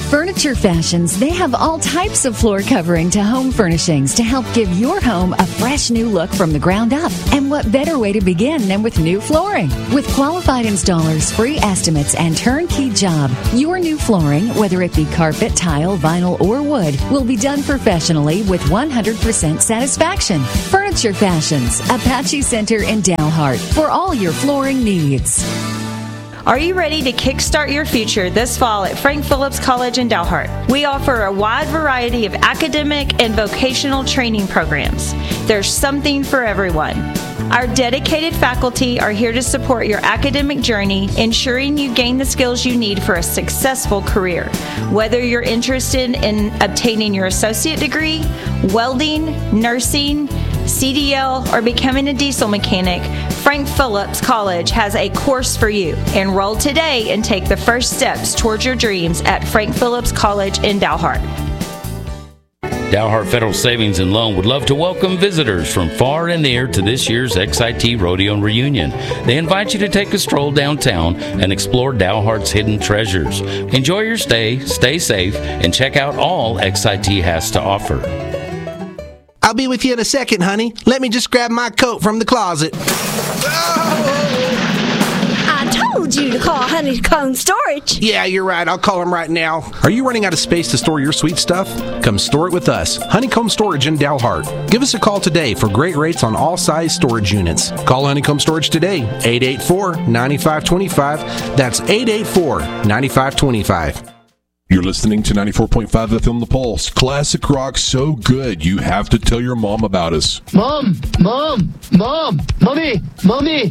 Furniture Fashions, they have all types of floor covering to home furnishings to help give your home a fresh new look from the ground up. And what better way to begin than with new flooring? With qualified installers, free estimates, and turnkey job, your new flooring, whether it be carpet, tile, vinyl, or wood, will be done professionally with 100% satisfaction. Furniture Fashions, Apache Center in Dalhart, for all your flooring needs. Are you ready to kickstart your future this fall at Frank Phillips College in Dalhart? We offer a wide variety of academic and vocational training programs. There's something for everyone. Our dedicated faculty are here to support your academic journey, ensuring you gain the skills you need for a successful career. Whether you're interested in obtaining your associate degree, welding, nursing, CDL, or becoming a diesel mechanic, Frank Phillips College has a course for you. Enroll today and take the first steps towards your dreams at Frank Phillips College in Dalhart. Dalhart Federal Savings and Loan would love to welcome visitors from far and near to this year's XIT Rodeo and Reunion. They invite you to take a stroll downtown and explore Dalhart's hidden treasures. Enjoy your stay, stay safe, and check out all XIT has to offer. I'll be with you in a second, honey. Let me just grab my coat from the closet. I told you to call Honeycomb Storage. Yeah, you're right. I'll call him right now. Are you running out of space to store your sweet stuff? Come store it with us. Honeycomb Storage in Dalhart. Give us a call today for great rates on all size storage units. Call Honeycomb Storage today, 884-9525. That's 884-9525. You're listening to 94.5 FM The Pulse. Classic rock so good, you have to tell your mom about us. Mom, Mommy, Mama,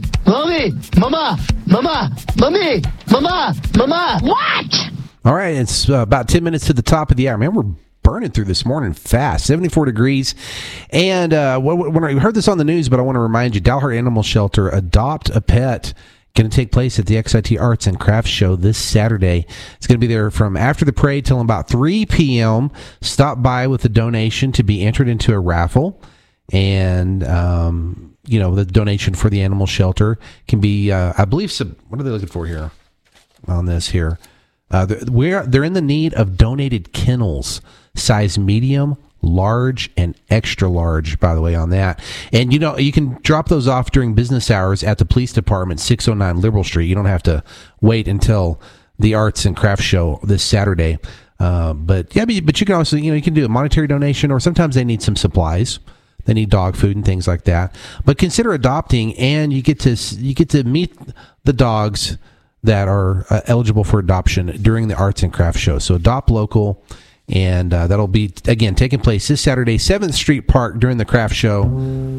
what? All right, it's about 10 minutes to the top of the hour. Man, we're burning through this morning fast, 74 degrees. And when I heard this on the news, but I want to remind you, Dalhart Animal Shelter, Adopt a Pet, going to take place at the XIT Arts and Crafts Show this Saturday. It's going to be there from after the parade till about 3 p.m. Stop by with a donation to be entered into a raffle. And, the donation for the animal shelter can be, I believe, what are they looking for here on this here? They're in the need of donated kennels, size medium, large, and extra large, by the way, on that. And you can drop those off during business hours at the police department, 609 Liberal Street. You don't have to wait until the Arts and Crafts Show this Saturday. But you can also, you can do a monetary donation, or sometimes they need some supplies. They need dog food and things like that. But consider adopting, and you get to meet the dogs that are eligible for adoption during the Arts and Crafts Show. So adopt local. And that'll be, again, taking place this Saturday, 7th Street Park during the craft show.